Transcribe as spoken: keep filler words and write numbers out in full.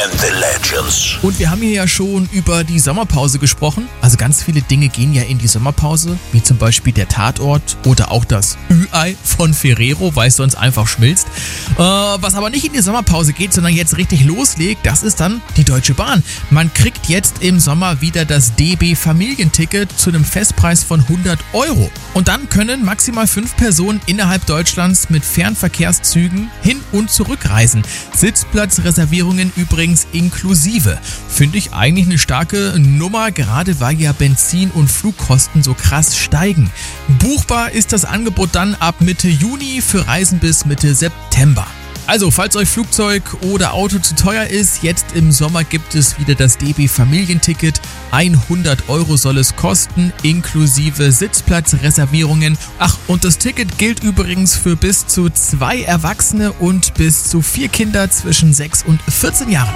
and the Legends. Und wir haben hier ja schon über die Sommerpause gesprochen. Also ganz viele Dinge gehen ja in die Sommerpause, wie zum Beispiel der Tatort oder auch das Ü-Ei von Ferrero, weil es sonst einfach schmilzt. Äh, was aber nicht in die Sommerpause geht, sondern jetzt richtig loslegt, das ist dann die Deutsche Bahn. Man kriegt jetzt im Sommer wieder das D B Familienticket zu einem Festpreis von hundert Euro. Und dann können maximal fünf Personen innerhalb Deutschlands mit Fernverkehrszügen hin und zurückreisen. Sitzplatzreservierungen übrigens inklusive. Finde ich eigentlich eine starke Nummer, gerade weil ja Benzin- und Flugkosten so krass steigen. Buchbar ist das Angebot dann ab Mitte Juni für Reisen bis Mitte September. Also, falls euch Flugzeug oder Auto zu teuer ist, jetzt im Sommer gibt es wieder das D B Familienticket. hundert Euro soll es kosten, inklusive Sitzplatzreservierungen. Ach, und das Ticket gilt übrigens für bis zu zwei Erwachsene und bis zu vier Kinder zwischen sechs und vierzehn Jahren.